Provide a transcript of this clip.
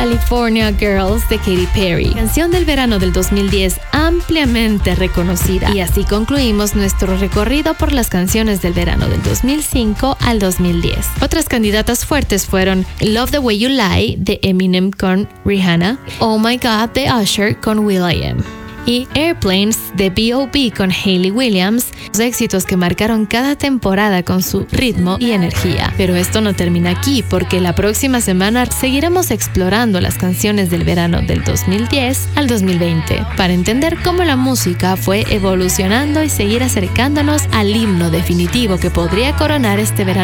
California Girls de Katy Perry, canción del verano del 2010 ampliamente reconocida. Y así concluimos nuestro recorrido por las canciones del verano del 2005 al 2010. Otras candidatas fuertes fueron Love the Way You Lie de Eminem con Rihanna, Oh My God de Usher con will.i.am y Airplanes de B.O.B. con Hayley Williams, los éxitos que marcaron cada temporada con su ritmo y energía. Pero esto no termina aquí, porque la próxima semana seguiremos explorando las canciones del verano del 2010 al 2020 para entender cómo la música fue evolucionando y seguir acercándonos al himno definitivo que podría coronar este verano